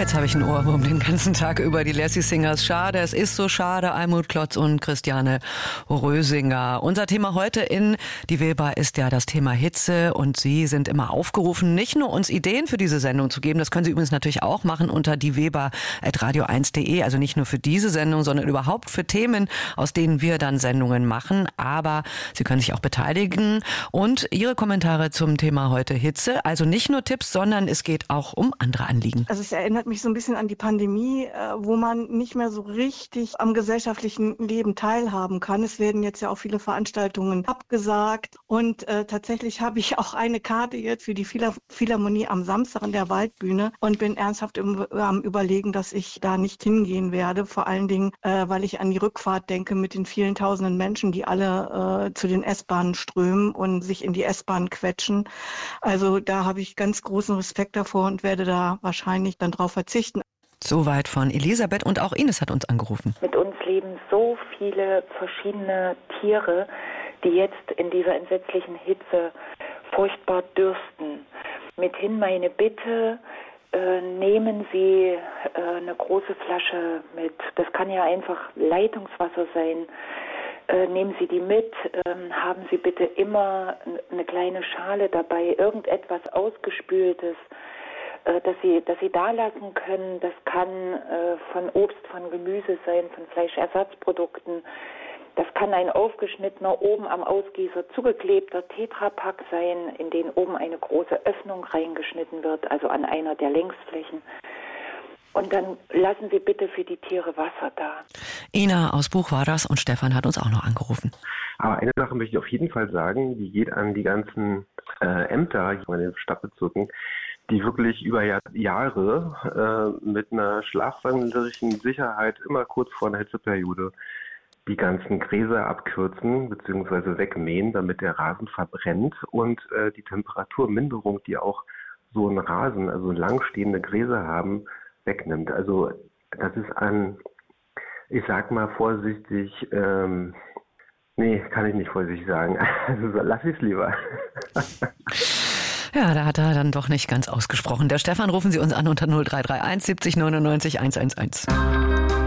Jetzt habe ich einen Ohrwurm den ganzen Tag über die Lassie Singers. Schade, es ist so schade. Almut Klotz und Christiane Rösinger. Unser Thema heute in Die Weber ist ja das Thema Hitze. Und Sie sind immer aufgerufen, nicht nur uns Ideen für diese Sendung zu geben. Das können Sie übrigens natürlich auch machen unter dieweber@radio1.de. Also nicht nur für diese Sendung, sondern überhaupt für Themen, aus denen wir dann Sendungen machen. Aber Sie können sich auch beteiligen. Und Ihre Kommentare zum Thema heute Hitze. Also nicht nur Tipps, sondern es geht auch um andere Anliegen. Also es erinnert mich so ein bisschen an die Pandemie, wo man nicht mehr so richtig am gesellschaftlichen Leben teilhaben kann. Es werden jetzt ja auch viele Veranstaltungen abgesagt und tatsächlich habe ich auch eine Karte jetzt für die Philharmonie am Samstag in der Waldbühne und bin ernsthaft am Überlegen, dass ich da nicht hingehen werde. Vor allen Dingen, weil ich an die Rückfahrt denke mit den vielen tausenden Menschen, die alle zu den S-Bahnen strömen und sich in die S-Bahn quetschen. Also da habe ich ganz großen Respekt davor und werde da wahrscheinlich dann drauf verzichten. Soweit von Elisabeth und auch Ines hat uns angerufen. Mit uns leben so viele verschiedene Tiere, die jetzt in dieser entsetzlichen Hitze furchtbar dürsten. Mithin meine Bitte, nehmen Sie eine große Flasche mit. Das kann ja einfach Leitungswasser sein. Nehmen Sie die mit, haben Sie bitte immer eine kleine Schale dabei, irgendetwas Ausgespültes, dass Sie da lassen können. Das kann von Obst, von Gemüse sein, von Fleischersatzprodukten. Das kann ein aufgeschnittener, oben am Ausgießer zugeklebter Tetrapack sein, in den oben eine große Öffnung reingeschnitten wird, also an einer der Längsflächen. Und dann lassen Sie bitte für die Tiere Wasser da. Ina aus Buch war das und Stefan hat uns auch noch angerufen. Aber eine Sache möchte ich auf jeden Fall sagen, die geht an die ganzen Ämter in den Stadtbezirken, die wirklich über Jahre mit einer schlafwandlerischen Sicherheit immer kurz vor einer Hitzeperiode die ganzen Gräser abkürzen bzw. wegmähen, damit der Rasen verbrennt und die Temperaturminderung, die auch so ein Rasen, also langstehende Gräser haben, wegnimmt. Also das ist ich sag mal vorsichtig, nee, kann ich nicht vorsichtig sagen. Also lass ich es lieber. Ja, da hat er dann doch nicht ganz ausgesprochen. Der Stefan, rufen Sie uns an unter 0331 70 99 111.